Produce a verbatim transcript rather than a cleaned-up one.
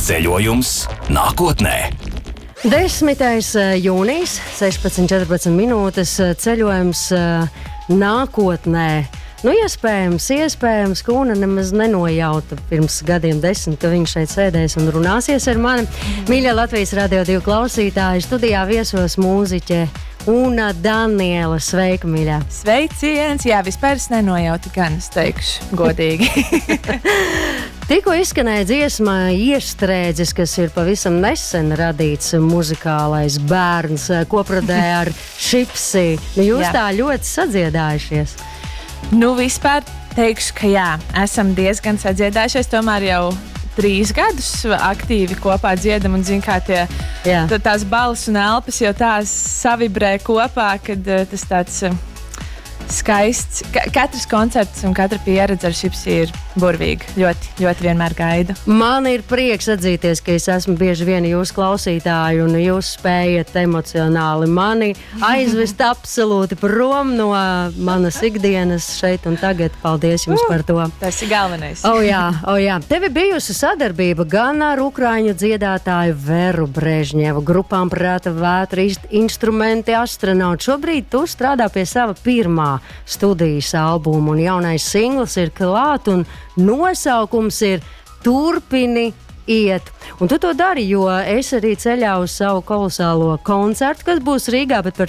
Ceļojums nākotnē. desmitais jūnijas, sešpadsmit četrpadsmit minūtes, ceļojums nākotnē. Nu, iespējams, iespējams, ka Una nemaz nenojauta pirms gadiem desmit, ka viņš šeit sēdēs un runāsies ar mani. Mīļie Latvijas Radio divi klausītāji, studijā viesos mūziķe Una Daniela. Sveika, mīļā! Sveiciens! Jā, vispār es nenojautu gan, es teikšu godīgi. Tikko izskanēja dziesma Iestrēdzis, kas ir pavisam nesen radīts muzikālais bērns koprodē ar Šipsi. Nu, jūs jā. Tā ļoti sadziedājušies. Nu, vispār teikšu, ka jā, esam diezgan sadziedājušies, tomēr jau trīs gadus aktīvi kopā dziedam un zin, kā tie, tā, tās balss un elpas jau tās savibrē kopā, kad uh, tas tāds uh, skaists. Ka- katrs koncerts un katra pieredze ar Šipsi ir burvīga. Ļoti, ļoti vienmēr gaidu. Man ir prieks atzīties, ka es esmu bieži vien jūsu klausītāji un jūs spējat emocionāli mani aizvest absolūti prom no manas ikdienas šeit un tagad. Paldies jums uh, par to. Tas ir galvenais. O jā, o jā. Tev ir bijusi sadarbība gan ar ukraiņu dziedātāju Veru Brežņevu, grupām Prāta vētra, instrumenti, astronauti. Šobrīd tu strādā pie sava pirmā studijas albuma un jaunais singls ir klāt un nosaukums ir Turpini iet. Un tu to dari, jo es arī ceļā uz savu kolosālo koncertu, kas būs Rīgā, bet par